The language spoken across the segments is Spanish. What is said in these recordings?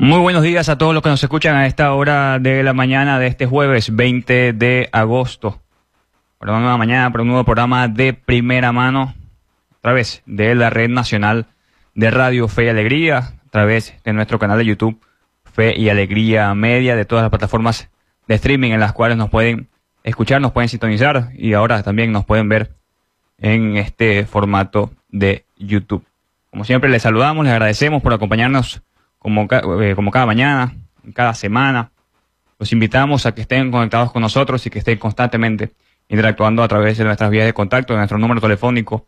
Muy buenos días a todos los que nos escuchan a esta hora de la mañana de este jueves 20 de agosto. Para una nueva mañana, para un nuevo programa de primera mano, a través de la Red Nacional de Radio Fe y Alegría, a través de nuestro canal de YouTube Fe y Alegría Media, de todas las plataformas de streaming en las cuales nos pueden escuchar, nos pueden sintonizar y ahora también nos pueden ver en este formato de YouTube. Como siempre, les saludamos, les agradecemos por acompañarnos como cada mañana, cada semana. Los invitamos a que estén conectados con nosotros y que estén constantemente interactuando a través de nuestras vías de contacto, de nuestro número telefónico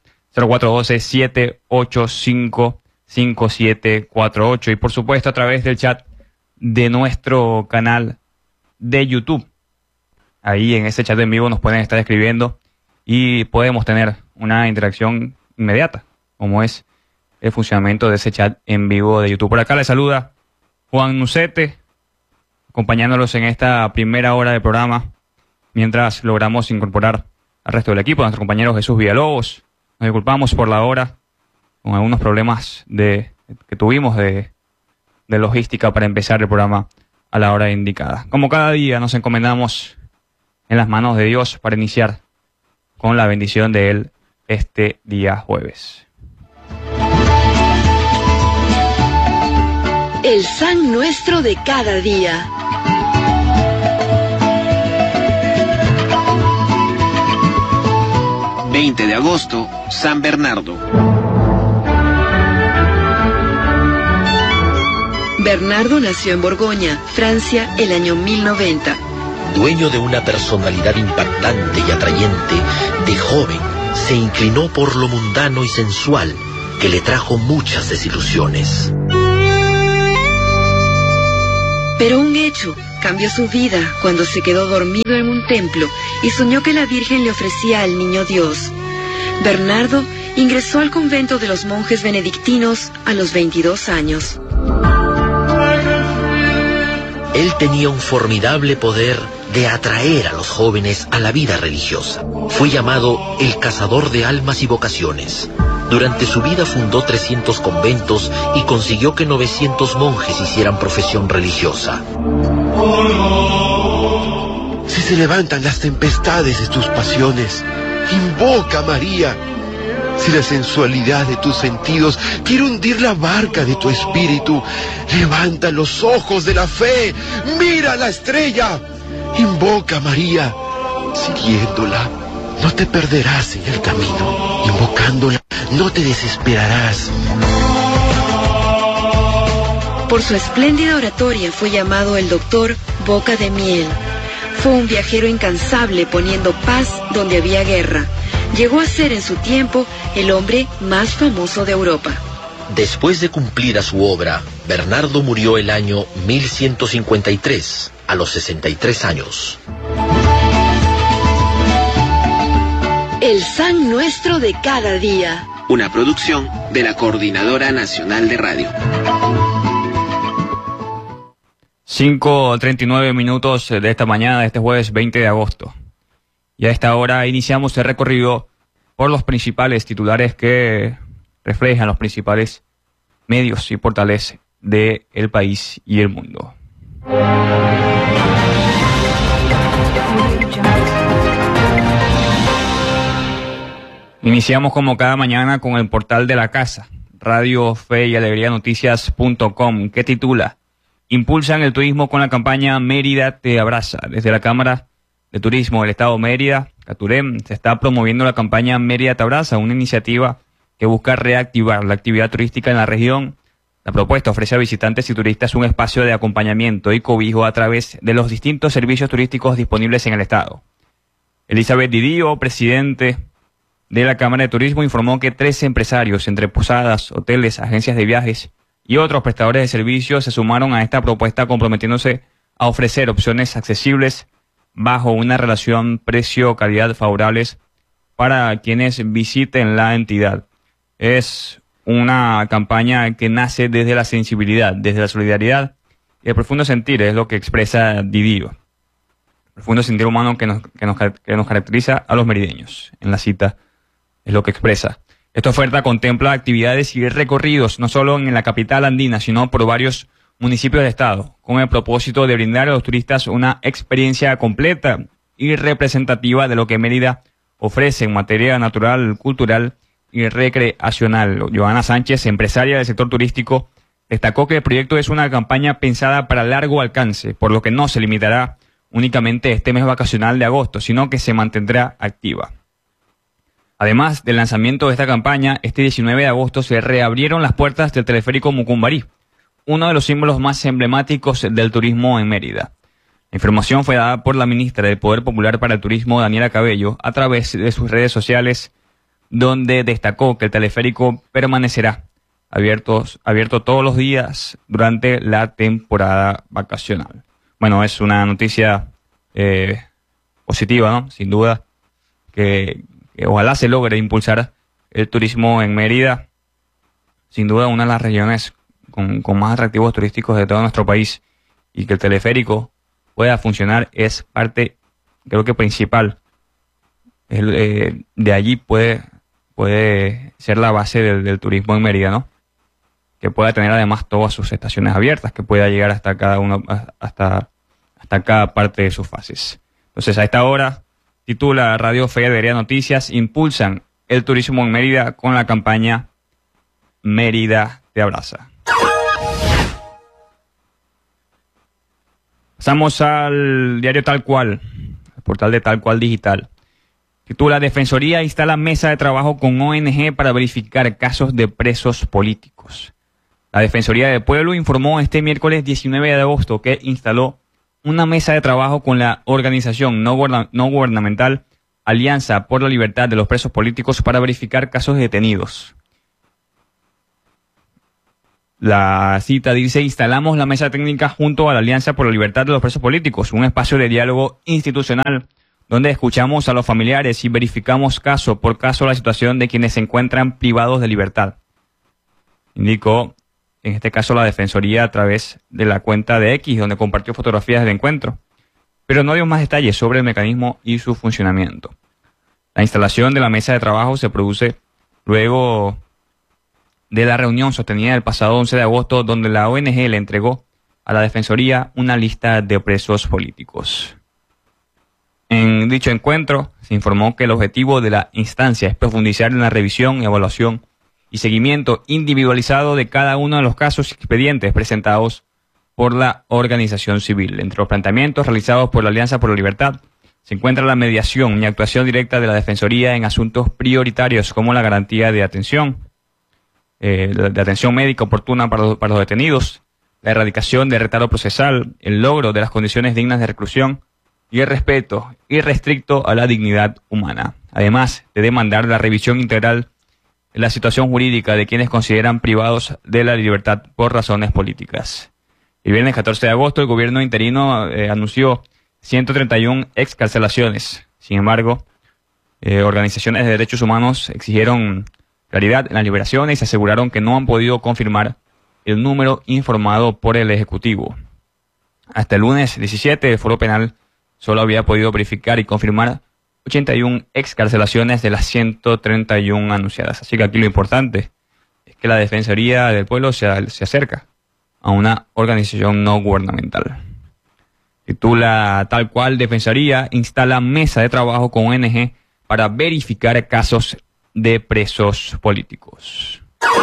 0412-785-5748 y por supuesto a través del chat de nuestro canal de YouTube. Ahí en ese chat en vivo nos pueden estar escribiendo y podemos tener una interacción inmediata, como es el funcionamiento de ese chat en vivo de YouTube. Por acá les saluda Juan Nucete, acompañándolos en esta primera hora del programa, mientras logramos incorporar al resto del equipo, a nuestro compañero Jesús Villalobos. Nos disculpamos por la hora, con algunos problemas que tuvimos de logística para empezar el programa a la hora indicada. Como cada día nos encomendamos en las manos de Dios para iniciar con la bendición de Él este día jueves. El San Nuestro de cada día. ...20 de agosto, San Bernardo. Bernardo nació en Borgoña, Francia, el año 1090. Dueño de una personalidad impactante y atrayente, de joven se inclinó por lo mundano y sensual, que le trajo muchas desilusiones. Pero un hecho cambió su vida cuando se quedó dormido en un templo y soñó que la Virgen le ofrecía al niño Dios. Bernardo ingresó al convento de los monjes benedictinos a los 22 años. Él tenía un formidable poder de atraer a los jóvenes a la vida religiosa. Fue llamado el cazador de almas y vocaciones. Durante su vida fundó 300 conventos y consiguió que 900 monjes hicieran profesión religiosa. Si se levantan las tempestades de tus pasiones, invoca a María. Si la sensualidad de tus sentidos quiere hundir la barca de tu espíritu, levanta los ojos de la fe, mira la estrella, invoca a María. Siguiéndola, no te perderás en el camino. Invocándola, no te desesperarás. Por su espléndida oratoria fue llamado el doctor Boca de Miel. Fue un viajero incansable poniendo paz donde había guerra. Llegó a ser en su tiempo el hombre más famoso de Europa. Después de cumplida su obra, Bernardo murió el año 1153, a los 63 años. El San Nuestro de cada día. Una producción de la Coordinadora Nacional de Radio. 5:39 minutos de esta mañana, de este jueves 20 de agosto. Y a esta hora iniciamos el recorrido por los principales titulares que reflejan los principales medios y portales del país y el mundo. Iniciamos como cada mañana con el portal de la casa, Radio Fe y Alegría Noticias.com, que titula: Impulsan el turismo con la campaña Mérida te abraza. Desde la Cámara de Turismo del Estado de Mérida, Caturem, se está promoviendo la campaña Mérida te abraza, una iniciativa que busca reactivar la actividad turística en la región. La propuesta ofrece a visitantes y turistas un espacio de acompañamiento y cobijo a través de los distintos servicios turísticos disponibles en el Estado. Elizabeth Didío, presidente de la Cámara de Turismo, informó que 13 empresarios, entre posadas, hoteles, agencias de viajes y otros prestadores de servicios, se sumaron a esta propuesta comprometiéndose a ofrecer opciones accesibles bajo una relación precio-calidad favorables para quienes visiten la entidad. Es una campaña que nace desde la sensibilidad, desde la solidaridad y el profundo sentir, es lo que expresa Didío. El profundo sentir humano que nos caracteriza a los merideños. En la cita es lo que expresa. Esta oferta contempla actividades y recorridos no solo en la capital andina, sino por varios municipios del estado, con el propósito de brindar a los turistas una experiencia completa y representativa de lo que Mérida ofrece en materia natural, cultural y recreacional. Joana Sánchez, empresaria del sector turístico, destacó que el proyecto es una campaña pensada para largo alcance, por lo que no se limitará únicamente este mes vacacional de agosto, sino que se mantendrá activa. Además del lanzamiento de esta campaña, este 19 de agosto se reabrieron las puertas del teleférico Mucumbarí, uno de los símbolos más emblemáticos del turismo en Mérida. La información fue dada por la ministra del Poder Popular para el Turismo, Daniela Cabello, a través de sus redes sociales, donde destacó que el teleférico permanecerá abierto todos los días durante la temporada vacacional. Bueno, es una noticia positiva, ¿no? Sin duda, que ojalá se logre impulsar el turismo en Mérida, sin duda una de las regiones con más atractivos turísticos de todo nuestro país, y que el teleférico pueda funcionar es parte, creo que principal. De allí puede ser la base del turismo en Mérida, ¿no? Que pueda tener además todas sus estaciones abiertas, que pueda llegar hasta cada parte de sus fases. Entonces, a esta hora, titula Radio Fe y Alegría Noticias, impulsan el turismo en Mérida con la campaña Mérida te abraza. Pasamos al diario Tal Cual, el portal de Tal Cual Digital. Titula: Defensoría instala mesa de trabajo con ONG para verificar casos de presos políticos. La Defensoría del Pueblo informó este miércoles 19 de agosto que instaló una mesa de trabajo con la organización no gubernamental Alianza por la Libertad de los Presos Políticos para verificar casos de detenidos. La cita dice: instalamos la mesa técnica junto a la Alianza por la Libertad de los Presos Políticos, un espacio de diálogo institucional donde escuchamos a los familiares y verificamos caso por caso la situación de quienes se encuentran privados de libertad. Indicó, en este caso, la Defensoría a través de la cuenta de X, donde compartió fotografías del encuentro, pero no dio más detalles sobre el mecanismo y su funcionamiento. La instalación de la mesa de trabajo se produce luego de la reunión sostenida el pasado 11 de agosto, donde la ONG le entregó a la Defensoría una lista de presos políticos. En dicho encuentro se informó que el objetivo de la instancia es profundizar en la revisión, evaluación y seguimiento individualizado de cada uno de los casos y expedientes presentados por la organización civil. Entre los planteamientos realizados por la Alianza por la Libertad se encuentra la mediación y actuación directa de la Defensoría en asuntos prioritarios como la garantía de atención médica oportuna para los detenidos, la erradicación del retardo procesal, el logro de las condiciones dignas de reclusión y el respeto irrestricto a la dignidad humana, además de demandar la revisión integral de la situación jurídica de quienes consideran privados de la libertad por razones políticas. El viernes 14 de agosto el gobierno interino anunció 131 excarcelaciones. Sin embargo, organizaciones de derechos humanos exigieron claridad en las liberaciones y se aseguraron que no han podido confirmar el número informado por el Ejecutivo. Hasta el lunes 17, el Foro Penal solo había podido verificar y confirmar 81 excarcelaciones de las 131 anunciadas. Así que aquí lo importante es que la Defensoría del Pueblo se acerca a una organización no gubernamental. Titula Tal Cual: Defensoría instala mesa de trabajo con ONG para verificar casos de presos políticos.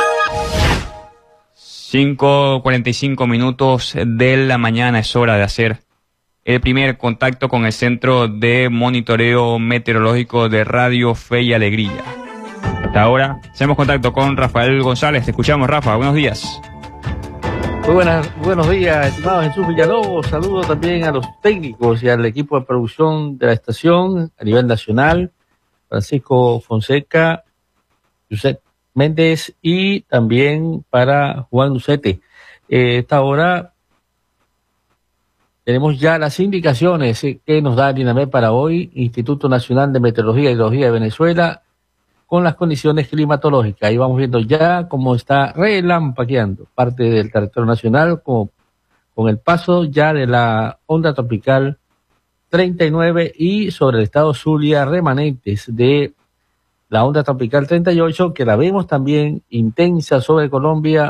5:45 minutos de la mañana, es hora de hacer el primer contacto con el Centro de Monitoreo Meteorológico de Radio Fe y Alegría. Hasta ahora hacemos contacto con Rafael González. Te escuchamos, Rafa. Buenos días. Muy buenos días, estimado Jesús Villalobos. Saludo también a los técnicos y al equipo de producción de la estación a nivel nacional: Francisco Fonseca, Josep Méndez y también para Juan Lucete. Esta hora tenemos ya las indicaciones que nos da el INAMET para hoy, Instituto Nacional de Meteorología y Hidrología de Venezuela, con las condiciones climatológicas. Ahí vamos viendo ya cómo está relampagueando parte del territorio nacional, con el paso ya de la onda tropical 39 y sobre el estado Zulia remanentes de la onda tropical 38, que la vemos también intensa sobre Colombia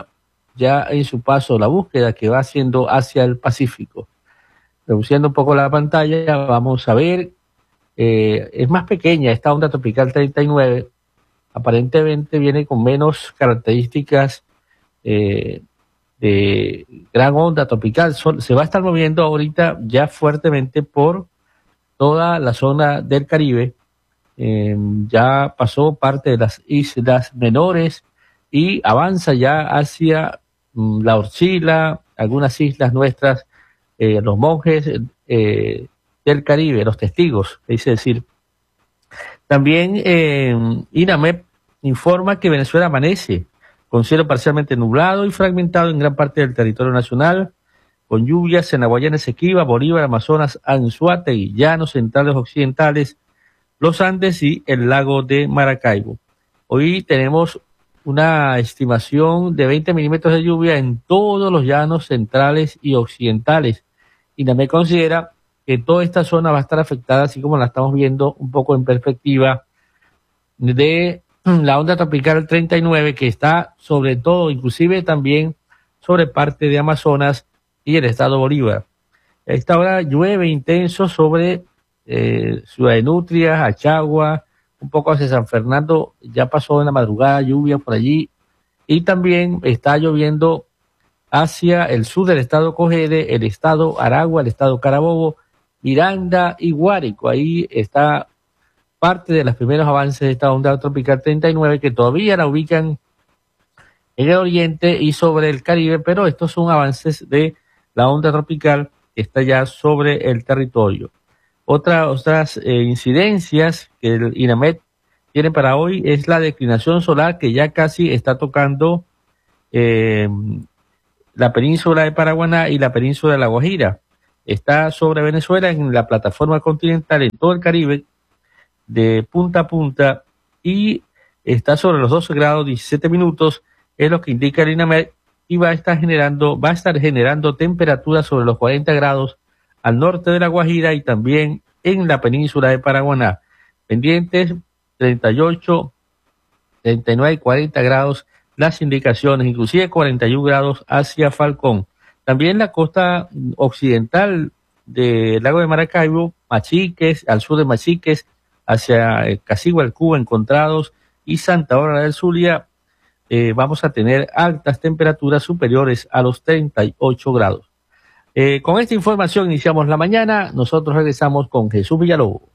ya en su paso la búsqueda que va haciendo hacia el Pacífico. Reduciendo un poco la pantalla, vamos a ver, es más pequeña esta onda tropical 39, aparentemente viene con menos características de gran onda tropical. Se va a estar moviendo ahorita ya fuertemente por toda la zona del Caribe. Ya pasó parte de las islas menores y avanza ya hacia la Orchila, algunas islas nuestras, los monjes del Caribe, los testigos, es decir. También INAMEP informa que Venezuela amanece con cielo parcialmente nublado y fragmentado en gran parte del territorio nacional, con lluvias en la Guayana Esequiba, Bolívar, Amazonas, Anzoátegui, llanos centrales occidentales, los Andes y el lago de Maracaibo. Hoy tenemos una estimación de 20 milímetros de lluvia en todos los llanos centrales y occidentales. INAMEP considera que toda esta zona va a estar afectada, así como la estamos viendo un poco en perspectiva, de la onda tropical 39, que está sobre todo, inclusive también sobre parte de Amazonas y el estado Bolívar. A esta hora llueve intenso sobre Ciudad de Nutria, Achagua, un poco hacia San Fernando, ya pasó en la madrugada lluvia por allí, y también está lloviendo hacia el sur del estado Cogede, el estado Aragua, el estado Carabobo, Miranda y Guárico. Ahí está parte de los primeros avances de esta onda tropical 39, que todavía la ubican en el oriente y sobre el Caribe, pero estos son avances de la onda tropical que está ya sobre el territorio. Otras incidencias que el INAMET tiene para hoy es la declinación solar, que ya casi está tocando la península de Paraguaná y la península de La Guajira. Está sobre Venezuela en la plataforma continental en todo el Caribe, de punta a punta, y está sobre los 12 grados 17 minutos, es lo que indica el INAMET, y va a estar generando temperaturas sobre los 40 grados al norte de La Guajira y también en la península de Paraguaná. Pendientes 38, 39 y 40 grados las indicaciones, inclusive 41 grados hacia Falcón. También la costa occidental del lago de Maracaibo, Machiques, al sur de Machiques, hacia Casigua, el Cuba, Encontrados y Santa Bárbara del Zulia, vamos a tener altas temperaturas superiores a los 38 grados. Con esta información iniciamos la mañana. Nosotros regresamos con Jesús Villalobos.